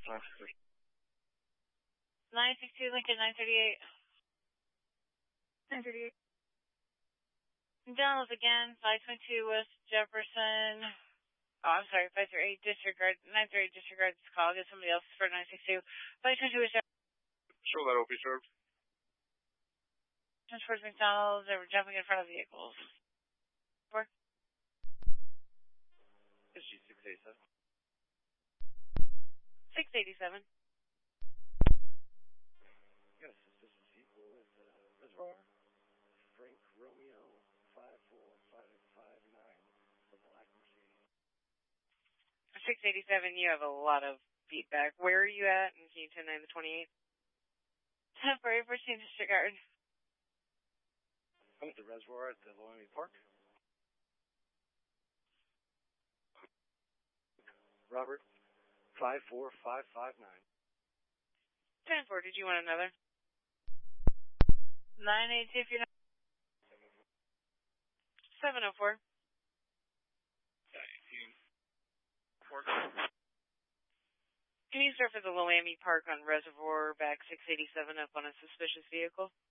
962 Lincoln, 938. 938. Donald's again, 522 West Jefferson. Oh, I'm sorry, 538 disregard, 938 disregard this call. Get somebody else for 962. 522 West Jefferson. Show that OP served. Towards McDonald's, they were jumping in front of vehicles. 4. SG 687. 687. Got a suspicious vehicle with Reservoir. Frank Romeo 54559. The black Mercedes. 687, you have a lot of feedback. Where are you at? And can you 10-9 to 28? Temporary 14 disregard. I'm at the Reservoir at the Loami Park. Robert, 54559. 10-4, did you want another? 982 if you're not. 704. 18. Can you surf at the Loami Park on Reservoir back 687 up on a suspicious vehicle?